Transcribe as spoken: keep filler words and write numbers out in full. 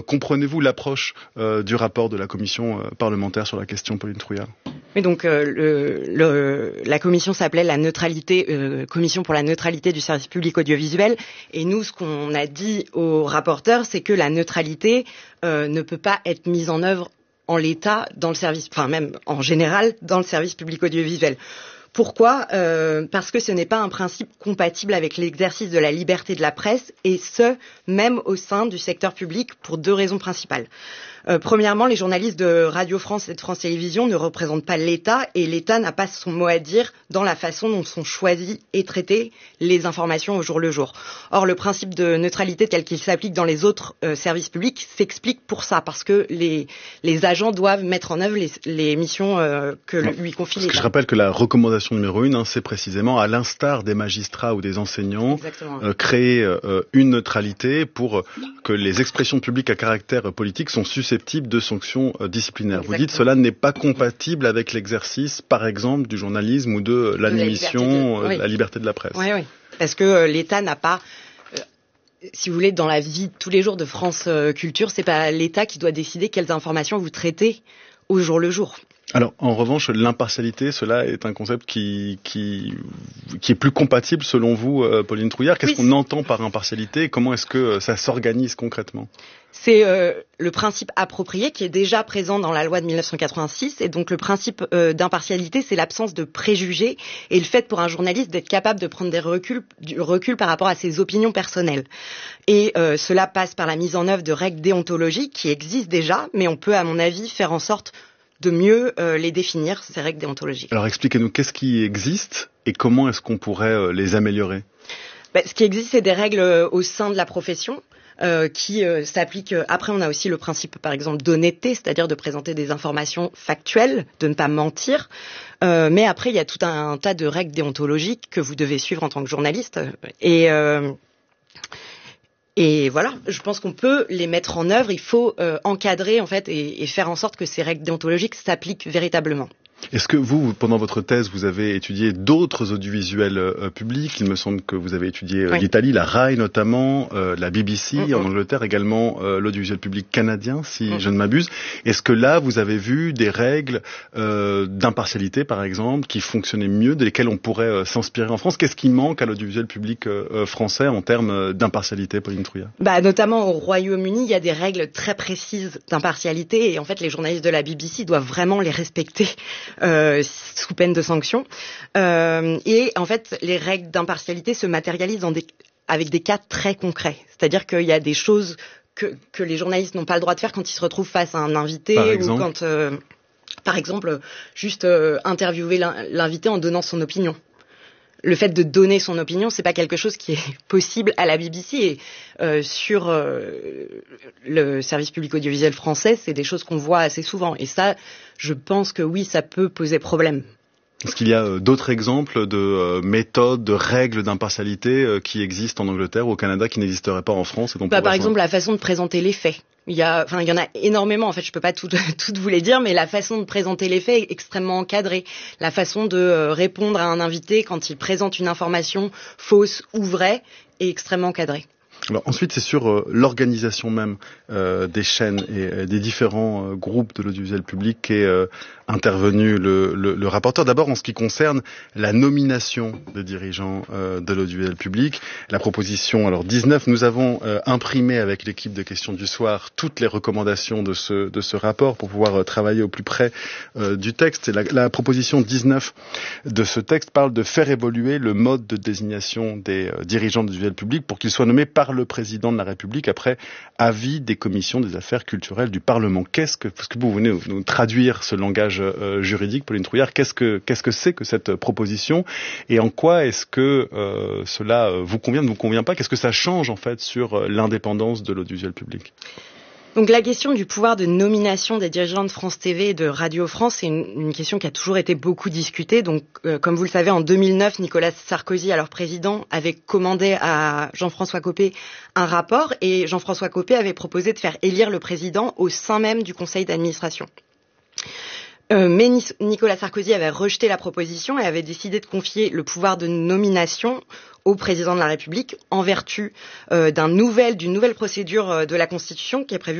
euh, comprenez-vous l'approche euh, du rapport de la commission euh, parlementaire sur la question, Pauline Trouillard? Mais donc euh, le, le, la commission s'appelait la neutralité, euh, commission pour la neutralité du service public audiovisuel. Et nous, ce qu'on a dit aux rapporteurs, c'est que la neutralité euh, ne peut pas être mise en œuvre en l'état dans le service, enfin même en général dans le service public audiovisuel. Pourquoi ? euh, Parce que ce n'est pas un principe compatible avec l'exercice de la liberté de la presse, et ce, même au sein du secteur public, pour deux raisons principales. Euh, premièrement, les journalistes de Radio France et de France Télévisions ne représentent pas l'État, et l'État n'a pas son mot à dire dans la façon dont sont choisies et traitées les informations au jour le jour. Or, le principe de neutralité tel qu'il s'applique dans les autres euh, services publics s'explique pour ça, parce que les, les agents doivent mettre en œuvre les, les missions euh, que non, lui confie l'État. Je rappelle que la recommandation numéro une, hein, c'est précisément, à l'instar des magistrats ou des enseignants, euh, créer euh, une neutralité pour euh, que les expressions publiques à caractère euh, politique sont susceptibles de sanctions euh, disciplinaires. Exactement. Vous dites cela n'est pas compatible avec l'exercice, par exemple, du journalisme ou de l'admission, de la liberté de, oui. euh, la liberté de la presse. Oui, oui. Parce que euh, l'État n'a pas, euh, si vous voulez, dans la vie de tous les jours de France euh, Culture, c'est pas l'État qui doit décider quelles informations vous traitez au jour le jour. Alors, en revanche, l'impartialité, cela est un concept qui qui qui est plus compatible, selon vous, euh, Pauline Trouillard. Qu'est-ce oui, qu'on entend par impartialité et comment est-ce que euh, ça s'organise concrètement ? C'est euh, le principe approprié qui est déjà présent dans la loi de dix-neuf cent quatre-vingt-six. Et donc, le principe euh, d'impartialité, c'est l'absence de préjugés et le fait pour un journaliste d'être capable de prendre des reculs, du recul par rapport à ses opinions personnelles. Et euh, cela passe par la mise en œuvre de règles déontologiques qui existent déjà, mais on peut, à mon avis, faire en sorte de mieux euh, les définir, ces règles déontologiques. Alors expliquez-nous, qu'est-ce qui existe et comment est-ce qu'on pourrait euh, les améliorer ? Ben, ce qui existe, c'est des règles euh, au sein de la profession euh, qui euh, s'appliquent. Après, on a aussi le principe, par exemple, d'honnêteté, c'est-à-dire de présenter des informations factuelles, de ne pas mentir. Euh, mais après, il y a tout un, un tas de règles déontologiques que vous devez suivre en tant que journaliste. Et... Euh, Et voilà, je pense qu'on peut les mettre en œuvre. Il faut euh, encadrer en fait et, et faire en sorte que ces règles déontologiques s'appliquent véritablement. Est-ce que vous, pendant votre thèse, vous avez étudié d'autres audiovisuels euh, publics ? Il me semble que vous avez étudié euh, oui. l'Italie, la R A I notamment, euh, la B B C, mm-hmm. en Angleterre également, euh, l'audiovisuel public canadien, si mm-hmm. je ne m'abuse. Est-ce que là, vous avez vu des règles euh, d'impartialité, par exemple, qui fonctionnaient mieux, desquelles on pourrait euh, s'inspirer en France ? Qu'est-ce qui manque à l'audiovisuel public euh, français en termes d'impartialité, Pauline Trouillard ? Bah, notamment au Royaume-Uni, il y a des règles très précises d'impartialité et en fait, les journalistes de la B B C doivent vraiment les respecter. Euh, sous peine de sanction. Euh, et en fait, les règles d'impartialité se matérialisent dans des, avec des cas très concrets. C'est-à-dire qu'il y a des choses que, que les journalistes n'ont pas le droit de faire quand ils se retrouvent face à un invité ou quand, euh, par exemple, juste euh, interviewer l'invité en donnant son opinion. Le fait de donner son opinion, c'est pas quelque chose qui est possible à la B B C et euh, sur euh, le service public audiovisuel français, c'est des choses qu'on voit assez souvent. Et ça, je pense que oui, ça peut poser problème. Est-ce qu'il y a euh, d'autres exemples de euh, méthodes, de règles d'impartialité euh, qui existent en Angleterre ou au Canada qui n'existeraient pas en France et dont bah, par exemple, la façon de présenter les faits. Il y a, enfin, il y en a énormément. En fait, je peux pas toutes toutes vous les dire, mais la façon de présenter les faits est extrêmement encadrée. La façon de euh, répondre à un invité quand il présente une information fausse ou vraie est extrêmement encadrée. Alors ensuite, c'est sur euh, l'organisation même euh, des chaînes et euh, des différents euh, groupes de l'audiovisuel public qu'est euh, intervenu le, le, le rapporteur. D'abord, en ce qui concerne la nomination des dirigeants euh, de l'audiovisuel public, la proposition alors dix-neuf, nous avons euh, imprimé avec l'équipe de Questions du Soir toutes les recommandations de ce, de ce rapport pour pouvoir euh, travailler au plus près euh, du texte. Et la, la proposition dix-neuf de ce texte parle de faire évoluer le mode de désignation des euh, dirigeants de l'audiovisuel public pour qu'ils soient nommés par le président de la République après avis des commissions des affaires culturelles du Parlement. Qu'est-ce que, parce que vous venez nous traduire ce langage euh, juridique, Pauline Trouillard, qu'est-ce que qu'est-ce que c'est que cette proposition et en quoi est-ce que euh, cela vous convient, ne vous convient pas ? Qu'est-ce que ça change en fait sur euh, l'indépendance de l'audiovisuel public ? Donc la question du pouvoir de nomination des dirigeants de France T V et de Radio France, c'est une, une question qui a toujours été beaucoup discutée. Donc euh, comme vous le savez, en deux mille neuf, Nicolas Sarkozy, alors président, avait commandé à Jean-François Copé un rapport et Jean-François Copé avait proposé de faire élire le président au sein même du conseil d'administration. Euh, mais Nicolas Sarkozy avait rejeté la proposition et avait décidé de confier le pouvoir de nomination au président de la République en vertu euh, d'un nouvel, d'une nouvelle procédure euh, de la Constitution qui est prévue